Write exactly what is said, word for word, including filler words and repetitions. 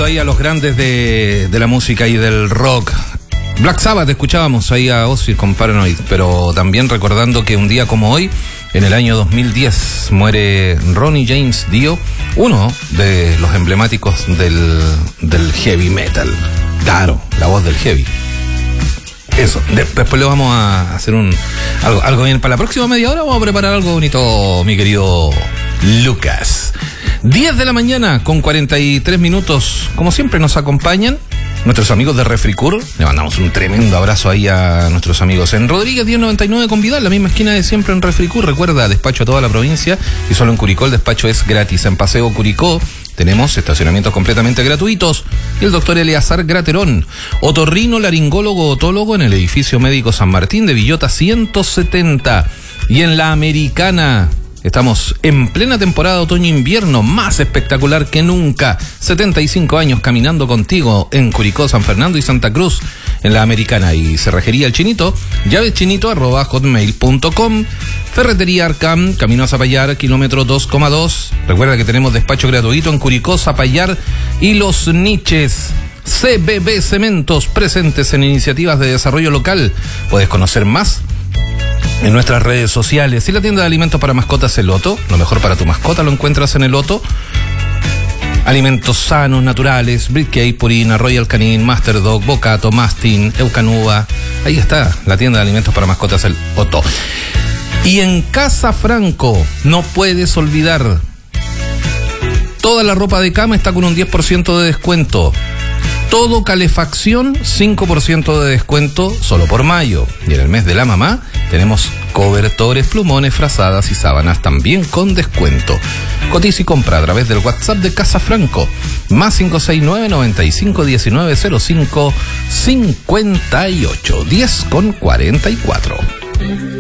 recordando ahí a los grandes de, de la música y del rock. Black Sabbath, escuchábamos ahí a Ozzy con Paranoid, pero también recordando que un día como hoy, en el año dos mil diez, muere Ronnie James Dio, uno de los emblemáticos del, del heavy metal. Claro, la voz del heavy. Eso, después le vamos a hacer un algo, algo bien. Para la próxima media hora vamos a preparar algo bonito, mi querido Lucas. diez de la mañana con cuarenta y tres minutos. Como siempre nos acompañan nuestros amigos de Refricur. Le mandamos un tremendo abrazo ahí a nuestros amigos en Rodríguez diez noventa y nueve con Vidal, la misma esquina de siempre en Refricur. Recuerda, despacho a toda la provincia y solo en Curicó el despacho es gratis. En Paseo Curicó tenemos estacionamientos completamente gratuitos. Y el doctor Eleazar Graterón, otorrino laringólogo otólogo en el edificio médico San Martín de Villota ciento setenta. Y en La Americana estamos en plena temporada otoño-invierno, más espectacular que nunca. setenta y cinco años caminando contigo en Curicó, San Fernando y Santa Cruz. En La Americana y Cerrajería El Chinito, llavechinito arroba hotmail punto com. Ferretería Arcam, camino a Zapallar, kilómetro dos coma dos. Recuerda que tenemos despacho gratuito en Curicó, Zapallar y Los Niches. C B B Cementos, presentes en iniciativas de desarrollo local. Puedes conocer más en nuestras redes sociales. Y la tienda de alimentos para mascotas El Loto, lo mejor para tu mascota lo encuentras en El Loto. Alimentos sanos, naturales, Britcake, Purina, Royal Canin, Master Dog, Bocato, Mastin, Eucanuba. Ahí está la tienda de alimentos para mascotas El Loto. Y en Casa Franco, no puedes olvidar, toda la ropa de cama está con un diez por ciento de descuento. Todo calefacción, cinco por ciento de descuento solo por mayo. Y en el mes de la mamá tenemos cobertores, plumones, frazadas y sábanas también con descuento. Cotiza y compra a través del WhatsApp de Casa Franco, más cinco seis nueve, noventa y cinco, diecinueve, cero cinco, cincuenta y ocho, diez con cuarenta y cuatro.